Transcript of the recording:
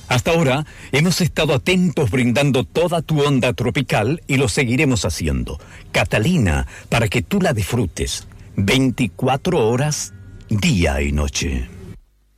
Hasta ahora hemos estado atentos brindando toda tu onda tropical y lo seguiremos haciendo. Catalina, para que tú la disfrutes 24 horas, día y noche.